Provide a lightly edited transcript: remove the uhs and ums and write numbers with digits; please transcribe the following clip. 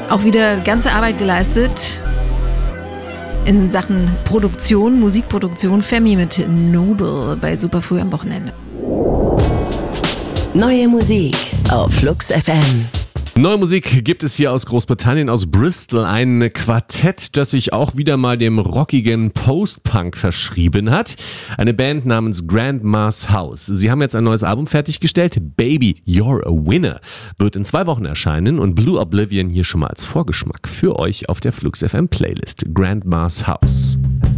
Auch wieder ganze Arbeit geleistet in Sachen Produktion, Musikproduktion. Femi mit Noble bei Superfrüh am Wochenende. Neue Musik auf Flux FM. Neue Musik gibt es hier aus Großbritannien, aus Bristol. Ein Quartett, das sich auch wieder mal dem rockigen Post-Punk verschrieben hat. Eine Band namens Grandma's House. Sie haben jetzt ein neues Album fertiggestellt. Baby, You're a Winner. Wird in 2 Wochen erscheinen und Blue Oblivion hier schon mal als Vorgeschmack für euch auf der Flux FM Playlist. Grandma's House.